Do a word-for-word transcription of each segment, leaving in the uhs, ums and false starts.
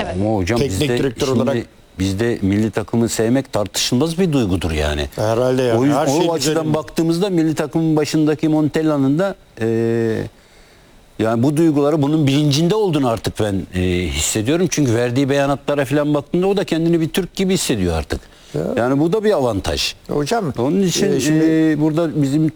Evet. Ama hocam Teknik bizde, direktör şimdi olarak bizde milli takımı sevmek tartışılmaz bir duygudur yani. herhalde yani. O, yüzden, Her şey o açıdan güzel. baktığımızda milli takımın başındaki Montella'nın da e, yani bu duyguları, bunun bilincinde olduğunu artık ben e, hissediyorum. Çünkü verdiği beyanatlara falan baktığında o da kendini bir Türk gibi hissediyor artık. Ya. Yani bu da bir avantaj. Hocam Onun için e, şimdi e, burada bizim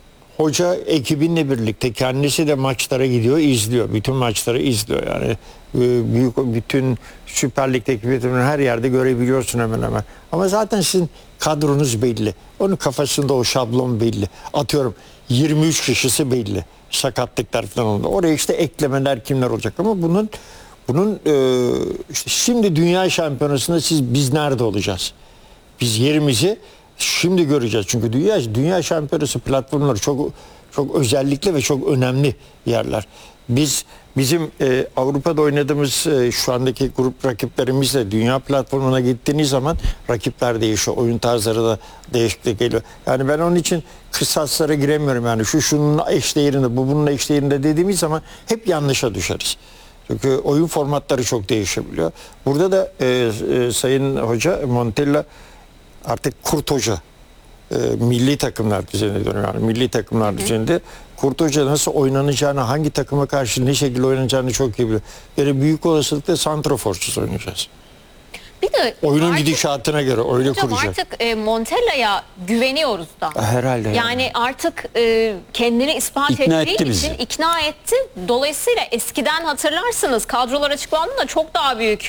hoca ekibinle birlikte kendisi de maçlara gidiyor, izliyor. Bütün maçları izliyor yani. E, büyük bütün Süper Lig'deki bütün her yerde görebiliyorsun hemen hemen. Ama zaten sizin kadronuz belli. Onun kafasında o şablon belli. Atıyorum yirmi üç kişisi belli. Sakatlıklar falan oldu. Oraya işte eklemeler kimler olacak ama bunun bunun e, işte şimdi dünya şampiyonasında siz biz nerede olacağız? Biz yerimizi şimdi göreceğiz. Çünkü dünya dünya şampiyonası platformları çok çok özellikle ve çok önemli yerler. Biz bizim e, Avrupa'da oynadığımız e, şu andaki grup rakiplerimizle dünya platformuna gittiğiniz zaman rakipler değişiyor. Oyun tarzları da değişiklik geliyor. Yani ben onun için kısaslara giremiyorum. Yani şu şunun eşdeğerinde, bu bunun eşdeğerinde dediğimiz zaman hep yanlışa düşeriz. Çünkü oyun formatları çok değişebiliyor. Burada da e, e, Sayın Hoca Montella artık Kurt Hoca e, milli takımlar düzeninde diyorum yani milli takımlar Hı. düzeninde Kurt Hoca nasıl oynanacağını, hangi takıma karşı ne şekilde oynanacağını çok iyi biliyor. Yani büyük olasılıkla santraforsuz oynayacağız. Bir de oyunun artık, gidişatına göre öyle hocam kuracak. Artık e, Montella'ya güveniyoruz da. Herhalde. Yani, yani artık e, kendini ispat İkna ettiği etti için bizi. ikna etti. Dolayısıyla eskiden hatırlarsınız kadrolar açıklandığında çok daha büyük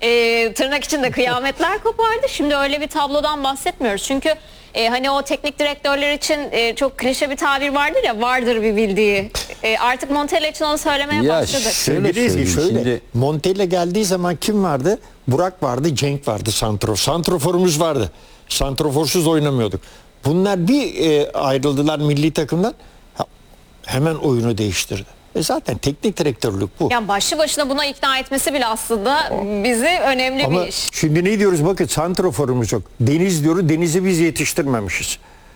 e, tırnak içinde kıyametler kopardı. Şimdi öyle bir tablodan bahsetmiyoruz. Çünkü e, hani o teknik direktörler için e, çok klişe bir tabir vardır ya, vardır bir bildiği. E, artık Montella için onu söylemeye Ya başladık. şöyle Sevgili Ezgi, söyleyeyim, şöyle şimdi- Montella geldiği zaman kim vardı? Burak vardı, Cenk vardı, santrofor. Santroforumuz vardı. Santroforsuz oynamıyorduk. Bunlar bir e, ayrıldılar milli takımdan. Ha, hemen oyunu değiştirdi. E zaten teknik direktörlük bu. Yani başlı başına buna ikna etmesi bile aslında bizi önemli Ama bir iş. şimdi ne diyoruz? Bakın santroforumuz yok. Deniz diyoruz. Deniz'i biz yetiştirmemişiz.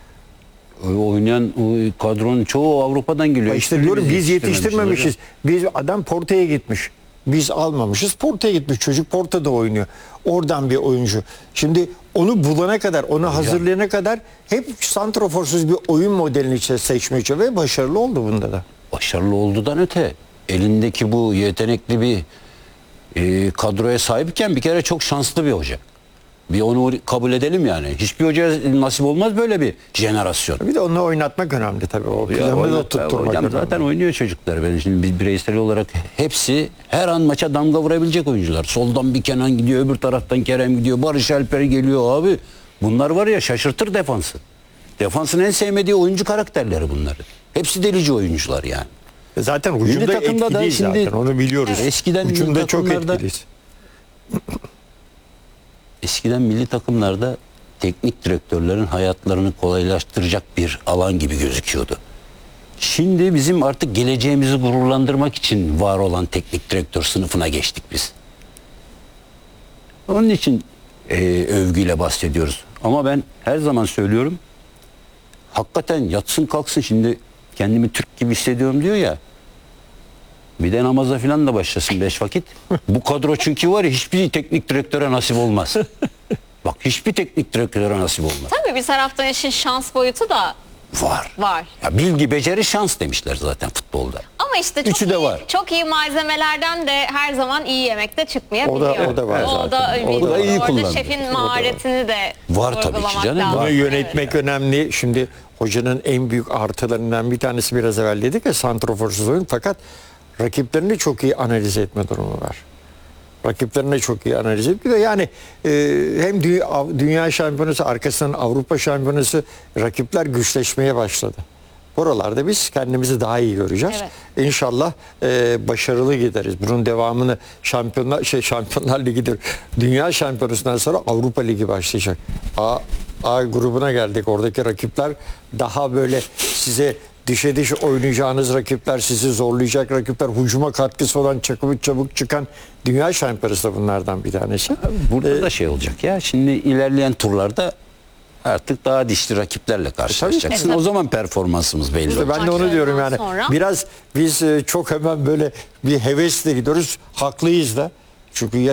oynayan o kadronun çoğu Avrupa'dan geliyor. İşte Hiçbirini diyorum biz yetiştirememişiz yetiştirmemişiz. hocam. Biz adam Porto'ya gitmiş. Biz almamışız. Porto'ya gitmiş. Çocuk Porto'da oynuyor. Oradan bir oyuncu. Şimdi onu bulana kadar, onu hazırlayana kadar hep santroforsuz bir oyun modelini içe seçmeye çalışıyor ve başarılı oldu bunda da. Başarılı olduğundan öte elindeki bu yetenekli bir e, kadroya sahipken bir kere çok şanslı bir hoca. Bir onu kabul edelim yani. Hiçbir hocaya nasip olmaz böyle bir jenerasyon. Bir de onunla oynatmak önemli tabii. O Ya planı da oynat- tutturmak hocam önemli. zaten oynuyor çocuklar. Ben şimdi biz bireysel olarak hepsi her an maça damga vurabilecek oyuncular. Soldan bir Kenan gidiyor, öbür taraftan Kerem gidiyor, Barış Alper geliyor abi. Bunlar var ya, şaşırtır defansı. Defansın en sevmediği oyuncu karakterleri bunlar. Hepsi delici oyuncular yani. Zaten Milli hücumda takımda da etkiliyiz şimdi- zaten. Onu biliyoruz. Evet. Eskiden milli hücumda çok takımlarda- etkiliyiz. Eskiden milli takımlarda teknik direktörlerin hayatlarını kolaylaştıracak bir alan gibi gözüküyordu. Şimdi bizim artık geleceğimizi gururlandırmak için var olan teknik direktör sınıfına geçtik biz. Onun için e, övgüyle bahsediyoruz. Ama ben her zaman söylüyorum, hakikaten yatsın kalksın, şimdi kendimi Türk gibi hissediyorum diyor ya. Bir de namaza falan da başlasın beş vakit. Bu kadro çünkü var ya, hiçbir teknik direktöre nasip olmaz. Bak, hiçbir teknik direktöre nasip olmaz. Tabii bir taraftan işin şans boyutu da Var. var. Ya bilgi, beceri, şans demişler zaten futbolda. Ama işte çok Üçü de iyi, var. çok iyi malzemelerden de her zaman iyi yemek de çıkmayabiliyor. O da- o da var O zaten. da, O bir- da iyi orada kullandı. şefin maharetini de Var tabii ki sorgulamak canım, lazım. var. Bunu yönetmek önemli. Şimdi hocanın en büyük artılarından bir tanesi, biraz evvel dedik ya, santroforsuz oyun, fakat rakiplerini çok iyi analiz etme durumu var. Rakiplerini çok iyi analiz ediyor. Yani e, hem dünya, dünya şampiyonası, arkasından Avrupa şampiyonası, rakipler güçleşmeye başladı. Buralarda biz kendimizi daha iyi göreceğiz. Evet. İnşallah e, başarılı gideriz. Bunun devamını Şampiyonlar şey Şampiyonlar Ligi'dir. Dünya Şampiyonası'ndan sonra Avrupa Ligi başlayacak. A, A grubuna geldik. Oradaki rakipler daha böyle size dişe diş oynayacağınız rakipler, sizi zorlayacak rakipler, hücuma katkısı olan, çabuk çabuk çıkan. Dünya Şampiyonası da bunlardan bir tanesi. Burada Ee, da şey olacak ya. Şimdi ilerleyen turlarda artık daha dişli rakiplerle karşılaşacaksın. E, tabii. O zaman performansımız belli İşte olacak. ben de onu diyorum yani. Sonra- Biraz biz e, çok hemen böyle bir hevesle gidiyoruz. Haklıyız da. Çünkü ya